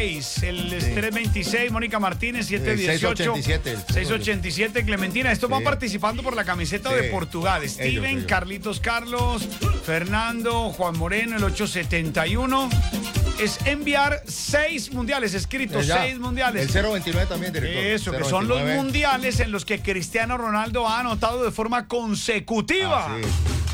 El 326, Mónica Martínez, 718. 687, Clementina. Estos van participando por la camiseta de Portugal. Steven, ellos. Carlitos Carlos, Fernando, Juan Moreno, el 871. Es enviar 6 mundiales, escritos 6 mundiales. El 029 también, director. Eso, 029. Que son los mundiales en los que Cristiano Ronaldo ha anotado de forma consecutiva.